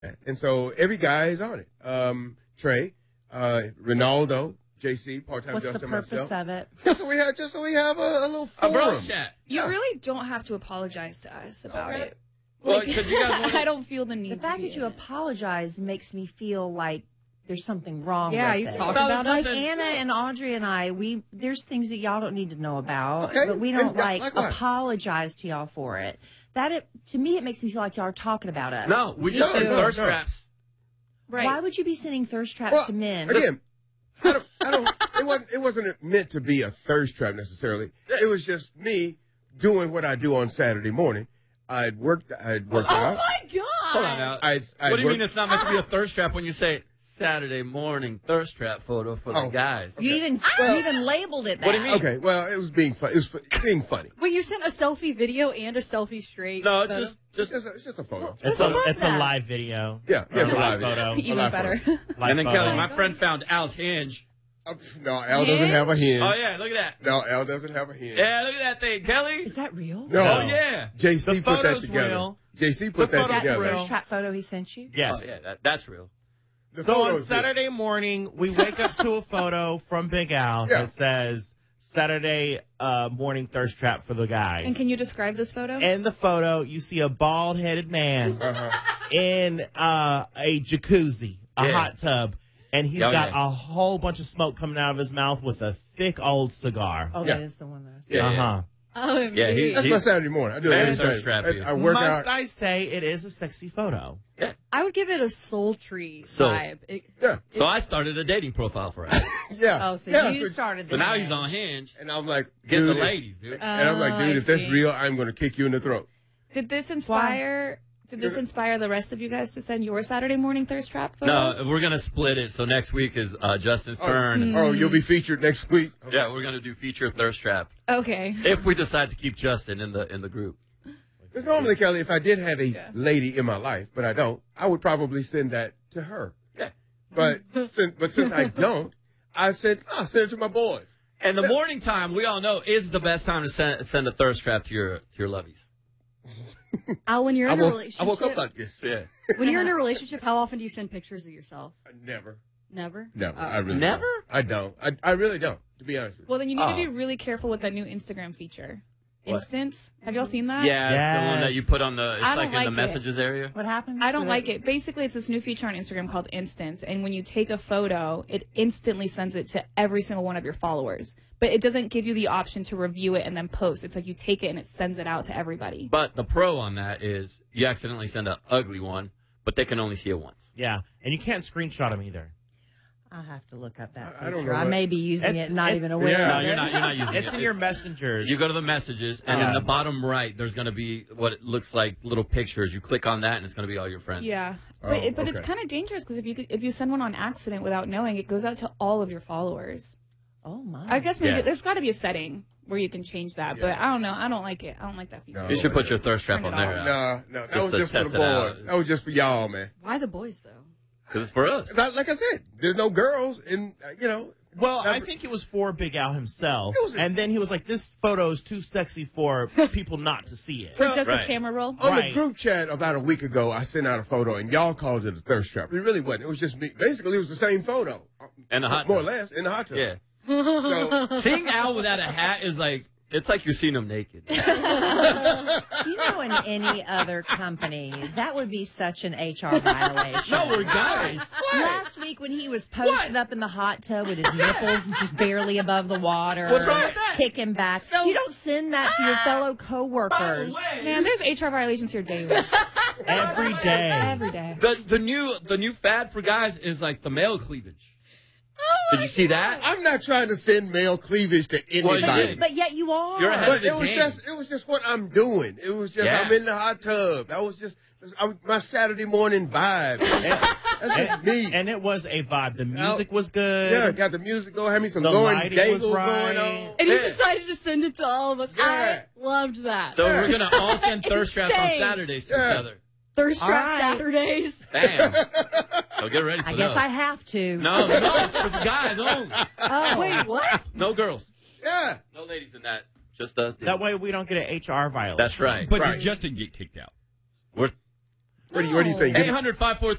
And so every guy is on it. Trey, Ronaldo, JC, part-time What's the Justin, purpose myself. of it? Just so we have a little A forum. bro chat. You really don't have to apologize to us about Okay. it. Well, Like, because you guys want I don't feel the need. The fact to be that you in it. apologize makes me feel like there's something wrong Yeah, with you it. talk About about Like us. Anna and Audrey and I, there's things that y'all don't need to know about, Okay. but we And don't like what? apologize to y'all for it. To me, it makes me feel like y'all are talking about us. No, we just said No, thirst no. traps. Right. Why would you be sending thirst traps Well, to men? Again, it wasn't meant to be a thirst trap necessarily. It was just me doing what I do on Saturday morning. I'd worked out. Oh my god! Hold on now. I'd What do you worked- mean it's not meant to be a thirst trap when you say Saturday morning thirst trap photo for the Oh. guys? You even labeled it that. What do you mean? Okay, well, it was being fun. It was being funny. Wait, you sent a selfie video and a selfie straight? No, photo? It's just a photo. It's a live video. Yeah, it's a live photo. Even live better. photo. Live And then photo. Kelly, my friend found Al's hinge. No, Al doesn't have a hinge. Oh yeah, look at that. No, Al doesn't have a hinge. Yeah, look at that thing, Kelly. Is that real? No. Oh yeah. JC The put that photo's together. real. JC put The that photo's That together. real. thirst trap photo he sent you? Yes. Oh yeah, that's real. The So on photo's real. Saturday morning, we wake up to a photo from Big Al Yeah. that says Saturday morning thirst trap for the guys. And can you describe this photo? In the photo, you see a bald-headed man Uh-huh. in a jacuzzi, a Yeah. hot tub, and he's Oh, got yeah. a whole bunch of smoke coming out of his mouth with a thick old cigar. Oh, Yeah. that is the one that I saw. Yeah, Uh-huh. OMG. Yeah, he- That's my Saturday morning. I do it Very every thirst Saturday. trap, I work Must out. I say it is a sexy photo? Yeah. I would give it a sultry So- vibe. Yeah, So I started a dating profile for him. yeah. Oh, so yeah, you started So the now game. he's on Hinge. And I'm like, Get the dude, ladies, dude. And I'm like, dude, I if that's see. real, I'm going to kick you in the throat. Did this inspire? Did this inspire the rest of you guys to send your Saturday morning thirst trap No, photos? we're gonna split it. So next week is Justin's turn. Oh, you'll be featured next week. Yeah, we're gonna do feature thirst trap Okay. if we decide to keep Justin in the group. Because normally, Kelly, if I did have a lady in my life, but I don't, I would probably send that to her. Yeah. But since I don't, I said, I'll send it to my boys. And the morning time, we all know, is the best time to send a thirst trap to your lovies. Al, when you're I in a woke relationship, up like this. Yeah. when you're in a relationship, how often do you send pictures of yourself? Never. Never. I really Never? don't. I don't. I really don't, to be honest with you. Well, then you need to Oh. be really careful with that new Instagram feature. What? Instance. Have y'all seen that? Yeah, it's the one that Yes. you put on the, it's I like don't in the like it. messages area. What happened? I don't like it. Basically, it's this new feature on Instagram called Instance, and when you take a photo, it instantly sends it to every single one of your followers. But it doesn't give you the option to review it and then post. It's like you take it and it sends it out to everybody. But the pro on that is you accidentally send an ugly one, but they can only see it once. Yeah, and you can't screenshot them either. I'll have to look up that I don't feature. know I what- may be using It's- it, not it's- even aware yeah. No, of it. you're not using it. It's in your messengers. You go to the messages, and in the bottom right, there's going to be what it looks like little pictures. You click on that, and it's going to be all your friends. Yeah, but Oh, but it's okay. kind of dangerous because if you send one on accident without knowing, it goes out to all of your followers. Oh, my. I guess maybe Yeah. there's got to be a setting where you can change that, but I don't know. I don't like it. I don't like that feature. No. You should put your thirst trap Turn on it there. off. No, that Just was to just for the test it out. boys. That was just for y'all, man. Why the boys though? Because it's for us. Like I said, there's no girls in, Well, I Never- think it was for Big Al himself, It was a- and then he was like, "This photo is too sexy for people not to see it." For just his Right. camera roll. On the Right. group chat about a week ago, I sent out a photo, and y'all called it a thirst trap. It really wasn't. It was just me. Basically, it was the same photo. And the hot More or tub. less, in the hot tub. Yeah. So, Seeing Al without a hat is like, it's like you're seeing him naked. Do you know in any other company, that would be such an HR violation. No, we're guys. Last week when he was posted up in the hot tub with his nipples just barely above the water. What's wrong with that? Kicking back. You don't send that to your fellow coworkers. Man, there's HR violations here daily. Every day. Every day. The new fad for guys is like the male cleavage. Did you see that? I'm not trying to send male cleavage to Well, you anybody. did. But yet you are. You're ahead But of the game. it was just what I'm doing. It was just Yeah. I'm in the hot tub. That was just my Saturday morning vibe. That's just me. And it was a vibe. The music was good. Yeah, got the music going. Had me some The Lauren lighting Daigle was right. going on. And you Yeah. decided to send it to all of us. Yeah. I loved that. So we're gonna all send thirst traps on Insane. Saturdays to Yeah. each other. Thirst trap All right. Saturdays. Bam. So get ready for I guess those. I have to. No, it's for the guys only. Oh. Wait, what? No girls. Yeah. No ladies in that. Just us. That way we don't get an HR violation. That's right. But Right. did Justin get kicked out? We're What do you think? 800